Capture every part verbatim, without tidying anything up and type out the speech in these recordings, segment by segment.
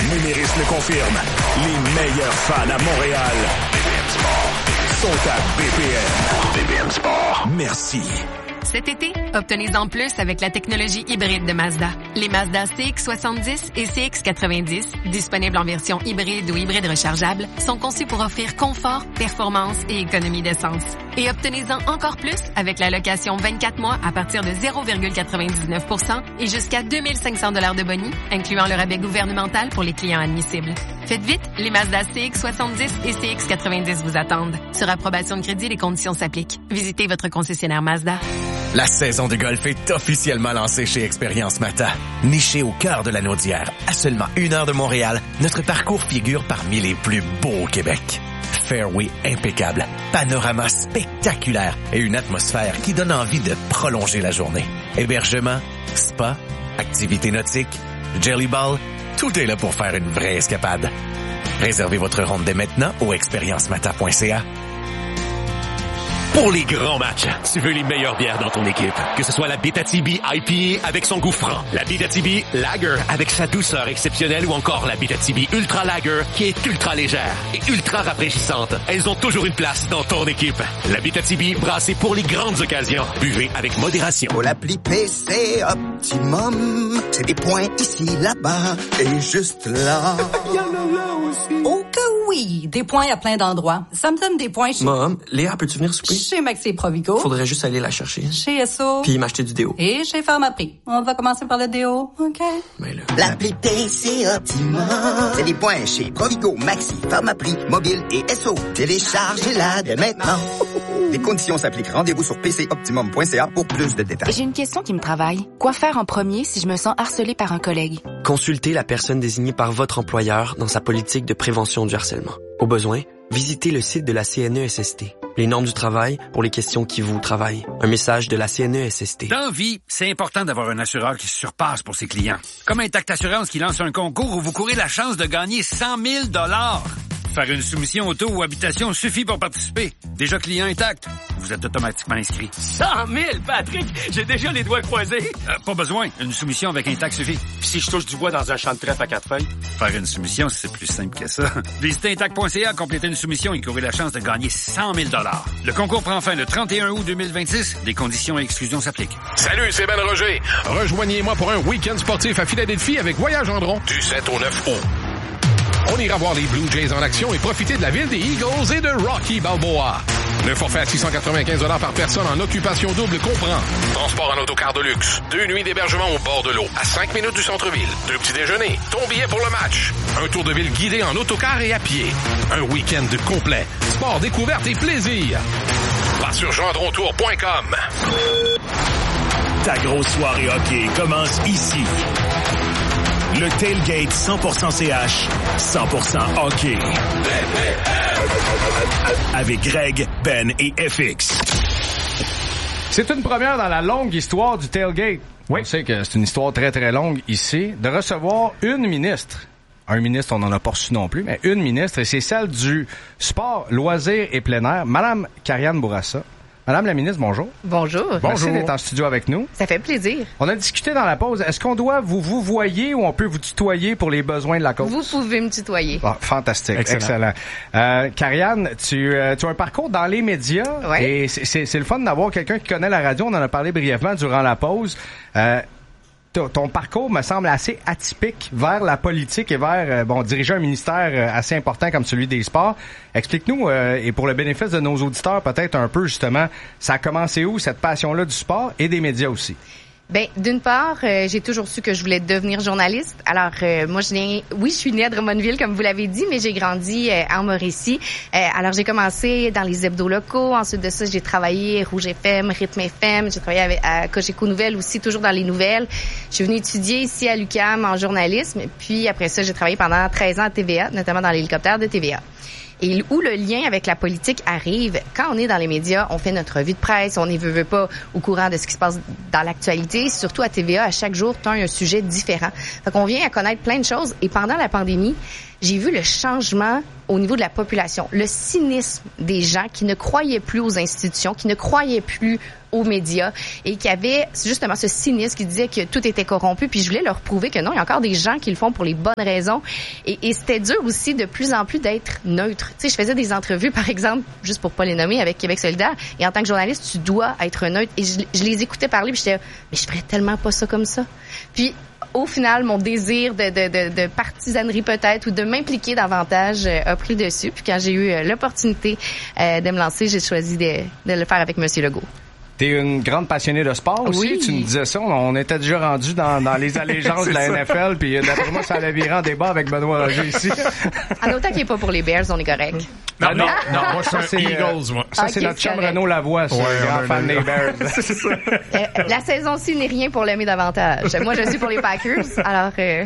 Numéris le confirme. Les meilleurs fans à Montréal B P M Sport sont à B P M. B P M Sport. Merci. Cet été, obtenez-en plus avec la technologie hybride de Mazda. Les Mazda C X soixante-dix et C X quatre-vingt-dix, disponibles en version hybride ou hybride rechargeable, sont conçus pour offrir confort, performance et économie d'essence. Et obtenez-en encore plus avec la location vingt-quatre mois à partir de zéro virgule quatre-vingt-dix-neuf pour cent et jusqu'à deux mille cinq cents dollars de boni, incluant le rabais gouvernemental pour les clients admissibles. Faites vite, les Mazda C X soixante-dix et C X quatre-vingt-dix vous attendent. Sur approbation de crédit, les conditions s'appliquent. Visitez votre concessionnaire Mazda. La saison de golf est officiellement lancée chez Expérience Mata. Niché au cœur de la Naudière, à seulement une heure de Montréal, notre parcours figure parmi les plus beaux au Québec. Fairway impeccable, panorama spectaculaire et une atmosphère qui donne envie de prolonger la journée. Hébergement, spa, activités nautiques, jelly ball, tout est là pour faire une vraie escapade. Réservez votre ronde dès maintenant au expérience mata point c a. Pour les grands matchs, tu veux les meilleures bières dans ton équipe. Que ce soit la Abitibi I P A avec son goût franc, la Abitibi Lager avec sa douceur exceptionnelle ou encore la Abitibi Ultra Lager qui est ultra légère et ultra rafraîchissante. Elles ont toujours une place dans ton équipe. La Abitibi brassée pour les grandes occasions. Buvez avec modération. Pour l'appli P C Optimum, c'est des points ici, là-bas et juste là. Oh que oui! Des points à plein d'endroits. Ça me donne des points chez... Mom, Léa, peux-tu venir souper? Chez Maxi Provigo. Faudrait juste aller la chercher. Chez S O. Puis m'acheter du déo. Et chez Pharmaprix. On va commencer par le déo, OK? Mais là... L'appli P C Optimum, c'est des points chez Provigo, Maxi, Pharmaprix, Mobile et S O. Téléchargez-la dès maintenant. Les conditions s'appliquent. Rendez-vous sur p c optimum point c a pour plus de détails. J'ai une question qui me travaille. Quoi faire en premier si je me sens harcelée par un collègue? Consultez la personne désignée par votre employeur dans sa politique de prévention du harcèlement. Au besoin, visitez le site de la C N E S S T. Les normes du travail pour les questions qui vous travaillent. Un message de la C N E S S T. Dans vie, c'est important d'avoir un assureur qui se surpasse pour ses clients. Comme Intact Assurance qui lance un concours où vous courez la chance de gagner cent mille dollars. Faire une soumission auto ou habitation suffit pour participer. Déjà client Intact, vous êtes automatiquement inscrit. cent mille, Patrick! J'ai déjà les doigts croisés. Euh, pas besoin. Une soumission avec Intact suffit. Puis si je touche du bois dans un champ de trèfle à quatre feuilles? Faire une soumission, c'est plus simple que ça. Visitez intact point c a, complétez une soumission et courez la chance de gagner cent mille dollars. Le concours prend fin le trente et un août deux mille vingt-six. Des conditions et exclusions s'appliquent. Salut, c'est Ben Roger. Rejoignez-moi pour un week-end sportif à Philadelphie avec Voyage Gendron du sept au neuf août. On ira voir les Blue Jays en action et profiter de la ville des Eagles et de Rocky Balboa. Le forfait à six cent quatre-vingt-quinze dollars par personne en occupation double comprend transport en autocar de luxe, deux nuits d'hébergement au bord de l'eau, à cinq minutes du centre-ville, deux petits déjeuners, ton billet pour le match, un tour de ville guidé en autocar et à pied, un week-end complet, sport, découverte et plaisir. Va sur gendron tour point com. Ta grosse soirée hockey commence ici. Le Tailgate cent pour cent C H, cent pour cent hockey. Avec Greg, Ben et F X. C'est une première dans la longue histoire du Tailgate. Oui. On sait que c'est une histoire très très longue ici, de recevoir une ministre. Un ministre, on n'en a pas reçu non plus, mais une ministre, et c'est celle du sport, loisirs et plein air, Madame Karianne Bourassa. Madame la ministre, bonjour. Bonjour. Merci d'être en studio avec nous. Ça fait plaisir. On a discuté dans la pause. Est-ce qu'on doit vous vous voyer ou on peut vous tutoyer pour les besoins de la cause? Vous pouvez me tutoyer. Ah, fantastique. Excellent. Excellent. Euh, Karianne, tu, euh, tu as un parcours dans les médias. Ouais. Et c'est, c'est, c'est le fun d'avoir quelqu'un qui connaît la radio. On en a parlé brièvement durant la pause. Euh, Ton parcours me semble assez atypique vers la politique et vers euh, bon diriger un ministère euh, assez important comme celui des sports. Explique-nous, euh, et pour le bénéfice de nos auditeurs, peut-être un peu justement, ça a commencé où cette passion-là du sport et des médias aussi? Ben, d'une part, euh, j'ai toujours su que je voulais devenir journaliste. Alors, euh, moi, je viens, oui, je suis née à Drummondville, comme vous l'avez dit, mais j'ai grandi euh, en Mauricie. Euh, alors, j'ai commencé dans les hebdos locaux. Ensuite de ça, j'ai travaillé Rouge F M, Rythme F M. J'ai travaillé avec, à Cogeco Nouvelles aussi, toujours dans les nouvelles. Je suis venue étudier ici à l'U Q A M en journalisme. Puis après ça, j'ai travaillé pendant treize ans à T V A, notamment dans l'hélicoptère de T V A. Et où le lien avec la politique arrive, quand on est dans les médias, on fait notre revue de presse, on est veut, veut pas au courant de ce qui se passe dans l'actualité. Surtout à T V A, à chaque jour, tu as un sujet différent. Fait qu'on vient à connaître plein de choses. Et pendant la pandémie, j'ai vu le changement au niveau de la population, le cynisme des gens qui ne croyaient plus aux institutions, qui ne croyaient plus aux médias et qui avaient justement ce cynisme qui disait que tout était corrompu. Puis je voulais leur prouver que non, il y a encore des gens qui le font pour les bonnes raisons. Et, et c'était dur aussi de plus en plus d'être neutre. Tu sais, je faisais des entrevues, par exemple, juste pour pas les nommer, avec Québec solidaire. Et en tant que journaliste, tu dois être neutre. Et je, je les écoutais parler, puis j'étais, mais je ferais tellement pas ça comme ça. Puis au final, mon désir de, de, de, de partisanerie peut-être ou de m'impliquer davantage euh, a pris le dessus. Puis quand j'ai eu euh, l'opportunité euh, de me lancer, j'ai choisi de, de le faire avec M. Legault. T'es une grande passionnée de sport aussi, oui. Tu nous disais ça, on était déjà rendu dans, dans les allégeances de la N F L, puis d'après moi, ça allait virer en débat avec Benoît Roger ici. En autant qu'il n'est pas pour les Bears, on est correct. Non, non, non, moi, ça, c'est Eagles, moi. Ça, okay, c'est notre chum correct. Renaud Lavoie, c'est ouais, un grand fan des Bears. C'est ça. Euh, la saison-ci n'est rien pour l'aimer davantage. Moi, je suis pour les Packers, alors... Euh...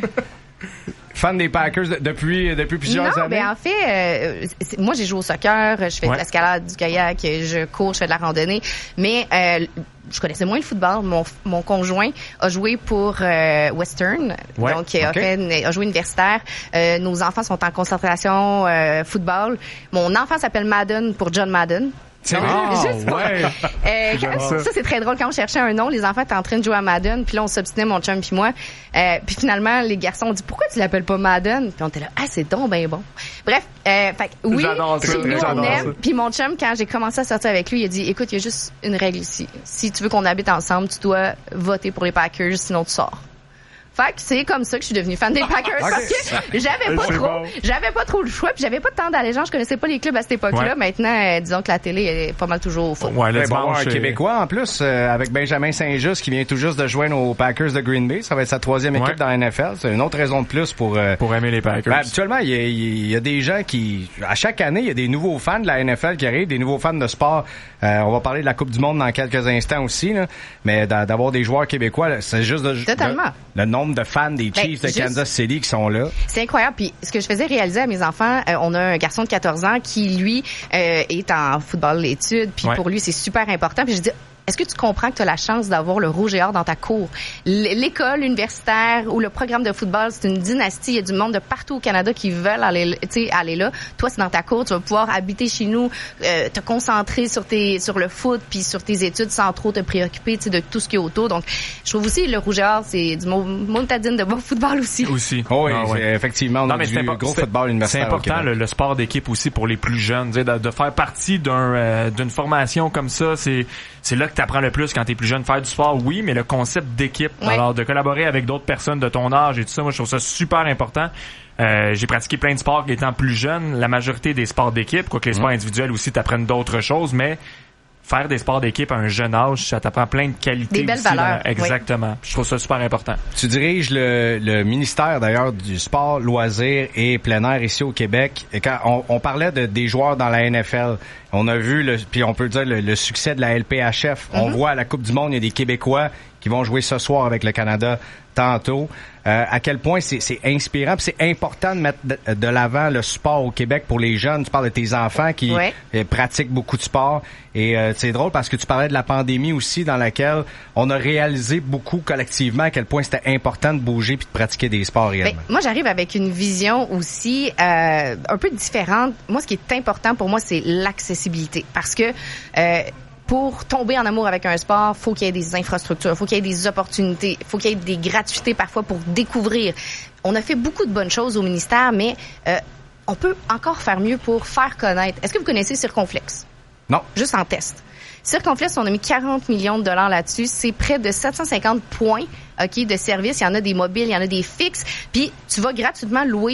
Fan des Packers de, depuis depuis plusieurs non, années. Non, ben en fait, euh, moi j'ai joué au soccer, je fais ouais. de l'escalade, du kayak, je cours, je fais de la randonnée, mais euh, je connaissais moins le football. Mon, mon conjoint a joué pour euh, Western, ouais, donc okay. a, fait une, a joué universitaire. Euh, nos enfants sont en concentration euh, football. Mon enfant s'appelle Madden pour John Madden. C'est vrai? Oh, ouais. euh, quand, ça. ça, c'est très drôle. Quand on cherchait un nom, les enfants étaient en train de jouer à Madden, puis là, on s'obstinait, mon chum puis moi. Euh, puis finalement, les garçons ont dit, pourquoi tu l'appelles pas Madden? Puis on était là, ah, c'est donc ben bon. Bref, euh, fait oui, chez nous, on aime. Puis mon chum, quand j'ai commencé à sortir avec lui, il a dit, écoute, il y a juste une règle ici. Si tu veux qu'on habite ensemble, tu dois voter pour les Packers, sinon tu sors. Fait que c'est comme ça que je suis devenue fan des Packers okay. parce que j'avais pas c'est trop, bon. j'avais pas trop le choix, puis j'avais pas tant d'allégeance, je connaissais pas les clubs à cette époque-là. Ouais. Maintenant, euh, disons que la télé est pas mal toujours au foot. Ouais, le bon, un Québécois en plus euh, avec Benjamin Saint-Just qui vient tout juste de joindre aux Packers de Green Bay, ça va être sa troisième équipe ouais. dans la N F L. C'est une autre raison de plus pour euh, pour aimer les Packers. Ben, habituellement, il y, a, il y a des gens qui, à chaque année, il y a des nouveaux fans de la N F L qui arrivent, des nouveaux fans de sport. Euh, on va parler de la Coupe du Monde dans quelques instants aussi, là, mais d'avoir des joueurs québécois, là, c'est juste de, Totalement. Le, le nombre de fans des Chiefs de juste, Kansas City qui sont là. C'est incroyable. Puis ce que je faisais réaliser à mes enfants, euh, on a un garçon de quatorze ans qui, lui, euh, est en football études. Puis ouais. pour lui, c'est super important. Puis je dis, est-ce que tu comprends que tu as la chance d'avoir le rouge et or dans ta cour? L'école universitaire ou le programme de football, c'est une dynastie. Il y a du monde de partout au Canada qui veulent aller, aller là. Toi, c'est dans ta cour. Tu vas pouvoir habiter chez nous, euh, te concentrer sur tes, sur le foot puis sur tes études sans trop te préoccuper de tout ce qui est autour. Donc, je trouve aussi le rouge et or, c'est du montadine de bon football aussi. Aussi. Oh oui, ah, ouais. effectivement, on non, a mais du impo- gros football universitaire. C'est important le, le sport d'équipe aussi pour les plus jeunes. De, de faire partie d'un, euh, d'une formation comme ça, c'est c'est là que tu apprends le plus quand tu es plus jeune. Faire du sport, oui, mais le concept d'équipe, oui. alors de collaborer avec d'autres personnes de ton âge et tout ça, moi je trouve ça super important. Euh, j'ai pratiqué plein de sports étant plus jeune, la majorité des sports d'équipe, quoique les sports mmh. individuels aussi t'apprennent d'autres choses, mais faire des sports d'équipe à un jeune âge, ça t'apprend plein de qualités. Des belles aussi valeurs. Dans, exactement. Oui. Je trouve ça super important. Tu diriges le, le ministère d'ailleurs du sport, loisirs et plein air ici au Québec. Et quand on, on parlait de, des joueurs dans la N F L, on a vu, le, puis on peut dire le, le succès de la L P H F. Mm-hmm. On voit à la Coupe du Monde, il y a des Québécois qui vont jouer ce soir avec le Canada tantôt. Euh, à quel point c'est, c'est inspirant, puis c'est important de mettre de, de l'avant le sport au Québec pour les jeunes. Tu parles de tes enfants qui ouais. euh, pratiquent beaucoup de sport. Et euh, c'est drôle parce que tu parlais de la pandémie aussi dans laquelle on a réalisé beaucoup collectivement à quel point c'était important de bouger puis de pratiquer des sports réellement. Ben, moi, j'arrive avec une vision aussi euh, un peu différente. Moi, ce qui est important pour moi, c'est l'accessibilité. Parce que euh, pour tomber en amour avec un sport, faut qu'il y ait des infrastructures, faut qu'il y ait des opportunités, faut qu'il y ait des gratuités parfois pour découvrir. On a fait beaucoup de bonnes choses au ministère, mais euh, on peut encore faire mieux pour faire connaître. Est-ce que vous connaissez Circonflex? Non. Juste en test. Circonflex, on a mis quarante millions de dollars là-dessus. C'est près de sept cent cinquante points ok, de service. Il y en a des mobiles, il y en a des fixes. Puis, tu vas gratuitement louer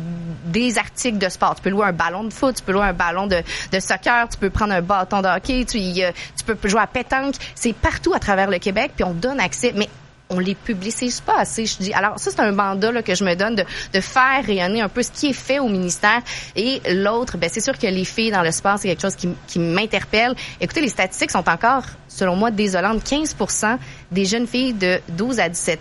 des articles de sport. Tu peux louer un ballon de foot, tu peux louer un ballon de, de soccer, tu peux prendre un bâton de hockey, tu, euh, tu peux jouer à pétanque. C'est partout à travers le Québec, puis on donne accès. Mais on les publicise pas assez, je dis. Alors ça, c'est un mandat là, que je me donne de, de faire rayonner un peu ce qui est fait au ministère. Et l'autre, ben c'est sûr que les filles dans le sport, c'est quelque chose qui, qui m'interpelle. Écoutez, les statistiques sont encore, selon moi, désolantes. quinze pour cent des jeunes filles de douze à dix-sept ans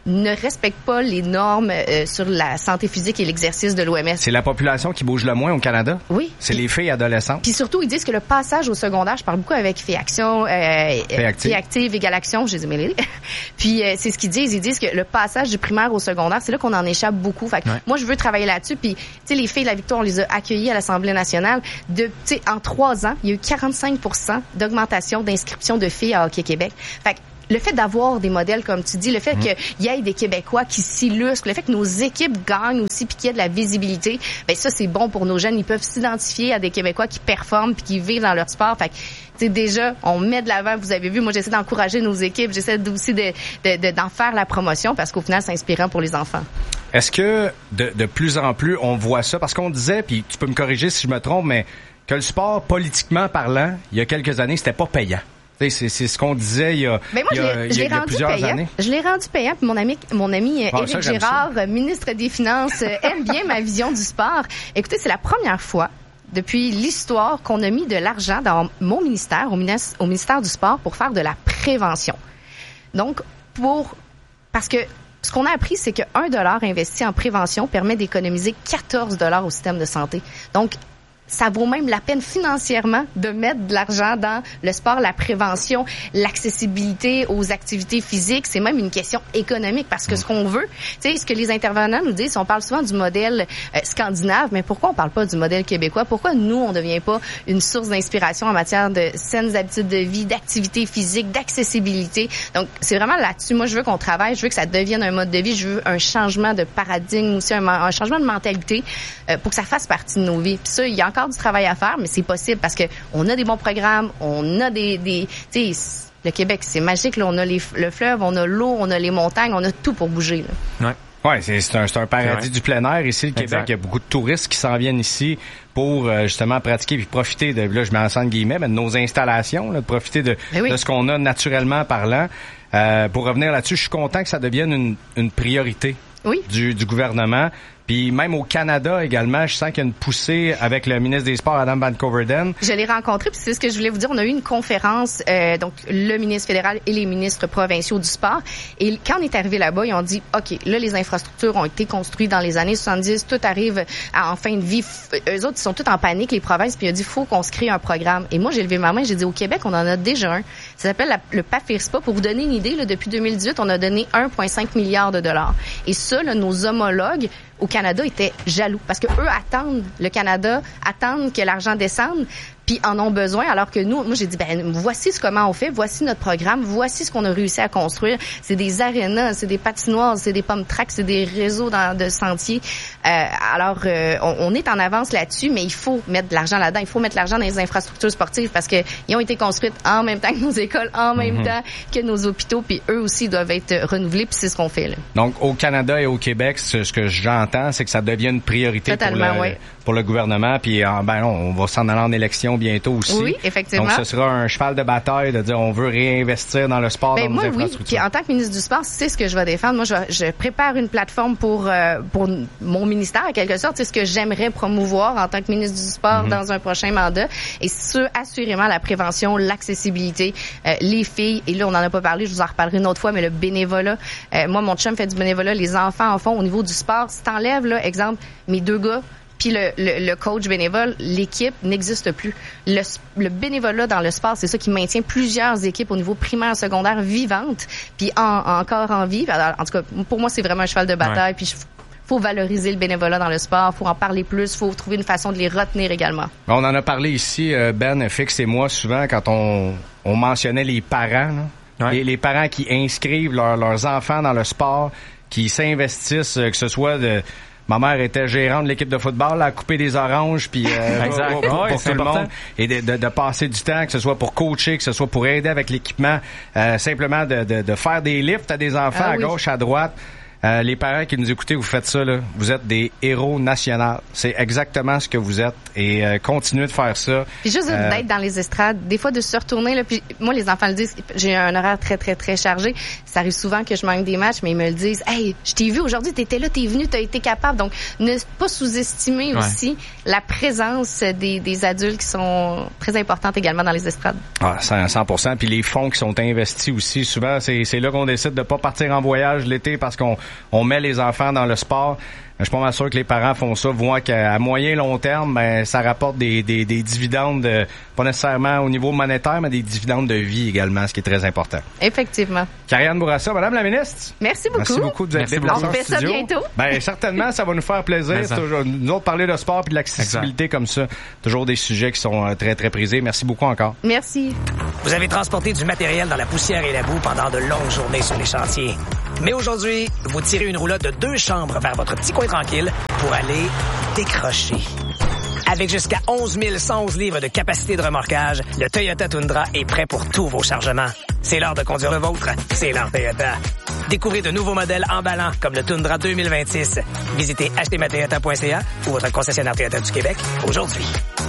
ne respectent pas les normes euh, sur la santé physique et l'exercice de l'O M S. C'est la population qui bouge le moins au Canada? Oui. C'est les filles adolescentes? Puis surtout, ils disent que le passage au secondaire, je parle beaucoup avec Filles Action, euh, Filles Active. Active égale Action, je les ai mêlés. Puis euh, c'est ce qu'ils disent, ils disent que le passage du primaire au secondaire, c'est là qu'on en échappe beaucoup. Fait que ouais. moi, je veux travailler là-dessus. Puis, tu sais, les filles de la Victoire, on les a accueillies à l'Assemblée nationale. De, tu sais, en trois ans, il y a eu quarante-cinq pour cent d'augmentation d'inscription de filles à Hockey Québec. Fait que le fait d'avoir des modèles, comme tu dis, le fait mmh. qu'il y ait des Québécois qui s'illustrent, le fait que nos équipes gagnent aussi puis qu'il y ait de la visibilité, ben ça, c'est bon pour nos jeunes. Ils peuvent s'identifier à des Québécois qui performent puis qui vivent dans leur sport. Fait que, tu sais, déjà, on met de l'avant, vous avez vu, moi, j'essaie d'encourager nos équipes, j'essaie aussi de, de, de, d'en faire la promotion parce qu'au final, c'est inspirant pour les enfants. Est-ce que de, de plus en plus, on voit ça? Parce qu'on disait, puis tu peux me corriger si je me trompe, mais que le sport, politiquement parlant, il y a quelques années, c'était pas payant. C'est, c'est ce qu'on disait il y a, ben moi, il y a, il y a, il y a plusieurs payant. années. Je l'ai rendu payant. Puis mon ami, mon ami ah, Éric ça, Girard, ça. ministre des Finances, aime bien ma vision du sport. Écoutez, c'est la première fois depuis l'histoire qu'on a mis de l'argent dans mon ministère, au ministère, au ministère du Sport, pour faire de la prévention. Donc, pour parce que ce qu'on a appris, c'est que un dollar investi en prévention permet d'économiser quatorze dollars au système de santé. Donc, ça vaut même la peine financièrement de mettre de l'argent dans le sport, la prévention, l'accessibilité aux activités physiques. C'est même une question économique parce que ce qu'on veut, tu sais, ce que les intervenants nous disent, on parle souvent du modèle euh, scandinave, mais pourquoi on parle pas du modèle québécois? Pourquoi nous, on devient pas une source d'inspiration en matière de saines habitudes de vie, d'activité physique, d'accessibilité? Donc, c'est vraiment là-dessus. Moi, je veux qu'on travaille, je veux que ça devienne un mode de vie, je veux un changement de paradigme aussi, un, un changement de mentalité euh, pour que ça fasse partie de nos vies. Puis ça, il y a encore du travail à faire, mais c'est possible parce que on a des bons programmes, on a des, des tu sais, le Québec, c'est magique, là, on a les, le fleuve, on a l'eau, on a les montagnes, on a tout pour bouger, là. Ouais. Ouais, c'est, c'est un, c'est un paradis du plein air ici, le Québec. Exact. Il y a beaucoup de touristes qui s'en viennent ici pour euh, justement pratiquer puis profiter de, là, je mets en scène guillemets, mais de nos installations, là, de profiter de, oui. de ce qu'on a naturellement parlant. Euh, pour revenir là-dessus, je suis content que ça devienne une, une priorité oui. du, du gouvernement. Puis même au Canada également, je sens qu'il y a une poussée avec le ministre des Sports, Adam Van Coverden. Je l'ai rencontré, puis c'est ce que je voulais vous dire. On a eu une conférence, euh, donc le ministre fédéral et les ministres provinciaux du sport. Et quand on est arrivé là-bas, ils ont dit, OK, là, les infrastructures ont été construites dans les années soixante-dix, tout arrive à, en fin de vie. Eux autres, ils sont tous en panique, les provinces, puis ils ont dit, faut qu'on se crée un programme. Et moi, j'ai levé ma main, j'ai dit, au Québec, on en a déjà un. Ça s'appelle la, le P A F I R S P A. Pour vous donner une idée, là, depuis deux mille dix-huit, on a donné un virgule cinq milliard de dollars. Et ça, là, nos homologues au Canada étaient jaloux parce que eux attendent le Canada, attendent que l'argent descende, puis en ont besoin, alors que nous, moi j'ai dit, ben voici ce comment on fait, voici notre programme, voici ce qu'on a réussi à construire. C'est des arénas, c'est des patinoires, c'est des pommes tracks, c'est des réseaux dans, de sentiers. Euh, alors, euh, on, on est en avance là-dessus, mais il faut mettre de l'argent là-dedans. Il faut mettre de l'argent dans les infrastructures sportives parce que ils ont été construites en même temps que nos écoles, en même mm-hmm. temps que nos hôpitaux, puis eux aussi doivent être renouvelés, puis c'est ce qu'on fait là. Donc, au Canada et au Québec, ce, ce que j'entends, c'est que ça devient une priorité pour le, oui. pour le gouvernement, puis ben on va s'en aller en élection bientôt aussi. Oui, effectivement. Donc, ce sera un cheval de bataille de dire on veut réinvestir dans le sport, ben, dans moi, nos infrastructures. Oui. Puis en tant que ministre du Sport, c'est ce que je vais défendre. Moi, je, je prépare une plateforme pour euh, pour mon ministère, en quelque sorte. C'est ce que j'aimerais promouvoir en tant que ministre du Sport mm-hmm. dans un prochain mandat. Et sur, assurément, la prévention, l'accessibilité, euh, les filles, et là, on en a pas parlé, je vous en reparlerai une autre fois, mais le bénévolat. Euh, moi, mon chum fait du bénévolat, les enfants en font au niveau du sport. Si t'enlèves, là, exemple, mes deux gars, puis le, le, le coach bénévole, l'équipe n'existe plus. Le, le bénévolat dans le sport, c'est ça qui maintient plusieurs équipes au niveau primaire, secondaire, vivantes, puis en, encore en vie. Alors, en tout cas, pour moi, c'est vraiment un cheval de bataille. Ouais. Puis faut valoriser le bénévolat dans le sport, faut en parler plus, faut trouver une façon de les retenir également. On en a parlé ici, Ben, Fix et moi, souvent, quand on, on mentionnait les parents, là, ouais. les, les parents qui inscrivent leur, leurs enfants dans le sport, qui s'investissent, que ce soit de... Ma mère était gérante de l'équipe de football, là, à couper des oranges, puis euh, exact. pour, pour, ouais, pour tout important. Le monde, et de, de, de passer du temps, que ce soit pour coacher, que ce soit pour aider avec l'équipement, euh, simplement de, de, de faire des lifts à des enfants ah, à oui. gauche, à droite. Euh, les parents qui nous écoutez, vous faites ça, là, vous êtes des héros nationaux. C'est exactement ce que vous êtes. Et euh, continuez de faire ça. Puis juste euh, d'être dans les estrades, des fois de se retourner, là, puis moi, les enfants le disent, j'ai un horaire très, très, très chargé. Ça arrive souvent que je manque des matchs, mais ils me le disent. Hey, je t'ai vu aujourd'hui, t'étais là, t'es venu, t'as été capable. Donc, ne pas sous-estimer ouais. aussi la présence des, des adultes qui sont très importantes également dans les estrades. Ah, cent pour cent. Puis les fonds qui sont investis aussi, souvent, c'est, c'est là qu'on décide de pas partir en voyage l'été parce qu'on on met les enfants dans le sport. Je suis pas mal sûr que les parents font ça, voient qu'à moyen long terme, ben ça rapporte des, des, des dividendes, de, pas nécessairement au niveau monétaire, mais des dividendes de vie également, ce qui est très important. Effectivement. Karianne Bourassa, Madame la ministre. Merci beaucoup. Merci beaucoup de vous être déplacée en studio. On fait ça bientôt. Ben certainement, ça va nous faire plaisir. C'est toujours, nous autres, parler de sport et de l'accessibilité exact. Comme ça, toujours des sujets qui sont très, très prisés. Merci beaucoup encore. Merci. Vous avez transporté du matériel dans la poussière et la boue pendant de longues journées sur les chantiers. Mais aujourd'hui, vous tirez une roulotte de deux chambres vers votre petit coin tranquille pour aller décrocher. Avec jusqu'à onze mille cent onze livres de capacité de remorquage, le Toyota Tundra est prêt pour tous vos chargements. C'est l'heure de conduire le vôtre. C'est l'heure Toyota. Découvrez de nouveaux modèles emballants comme le Tundra deux mille vingt-six. Visitez acheter ma toyota point c a ou votre concessionnaire Toyota du Québec aujourd'hui.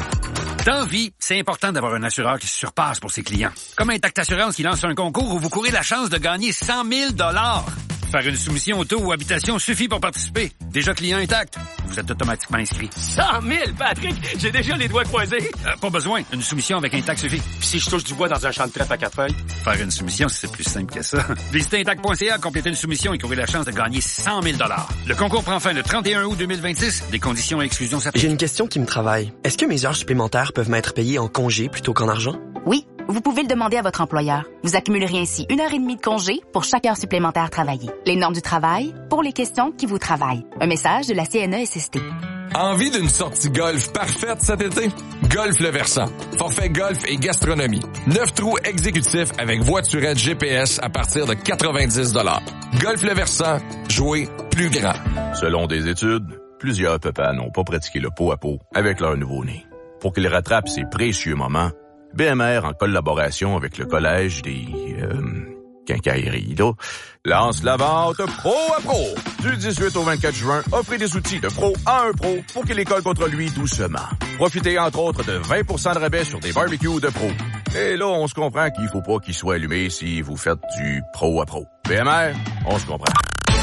Dans vie, c'est important d'avoir un assureur qui se surpasse pour ses clients. Comme Intact Assurance qui lance un concours où vous courez la chance de gagner cent mille dollars. Faire une soumission auto ou habitation suffit pour participer. Déjà client Intact, vous êtes automatiquement inscrit. cent mille, Patrick! J'ai déjà les doigts croisés. Euh, pas besoin. Une soumission avec Intact suffit. Puis si je touche du bois dans un champ de trèfle à quatre feuilles? Faire une soumission, c'est plus simple que ça. Visitez Intact point c a, complétez une soumission et courez la chance de gagner cent mille dollars. Le concours prend fin le trente et un août deux mille vingt-six. Des conditions et exclusions s'appliquent. J'ai une question qui me travaille. Est-ce que mes heures supplémentaires peuvent m'être payées en congé plutôt qu'en argent? Oui. Vous pouvez le demander à votre employeur. Vous accumuleriez ainsi une heure et demie de congé pour chaque heure supplémentaire travaillée. Les normes du travail pour les questions qui vous travaillent. Un message de la C N E S S T. Envie d'une sortie golf parfaite cet été? Golf Le Versant. Forfait golf et gastronomie. Neuf trous exécutifs avec voiturette G P S à partir de quatre-vingt-dix dollars. Golf Le Versant. Jouer plus grand. Selon des études, plusieurs papas n'ont pas pratiqué le pot à pot avec leur nouveau-né. Pour qu'ils rattrapent ces précieux moments, B M R, en collaboration avec le Collège des euh, quincailleries, là, lance la vente Pro à Pro. Du dix-huit au vingt-quatre juin, offrez des outils de pro à un pro pour qu'il les colle contre lui doucement. Profitez entre autres de vingt pour cent de rabais sur des barbecues de pro. Et là, on se comprend qu'il faut pas qu'il soit allumé si vous faites du Pro à Pro. B M R, on se comprend.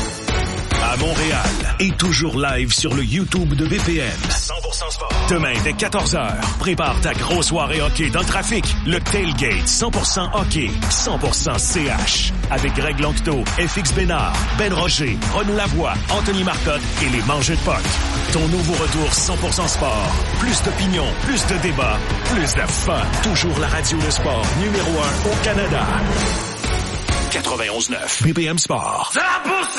À Montréal et toujours live sur le YouTube de B P M. cent pour cent sport. Demain dès quatorze heures, prépare ta grosse soirée hockey dans le trafic. Le Tailgate cent pour cent hockey, cent pour cent C H. Avec Greg Lanctot, F X Bénard, Ben Roger, Ron Lavoie, Anthony Marcotte et les Mangeux de Puck. Ton nouveau retour cent pour cent sport. Plus d'opinion, plus de débats, plus de fun. Toujours la radio de sport numéro un au Canada. quatre-vingt-onze neuf B P M Sport. cent pour cent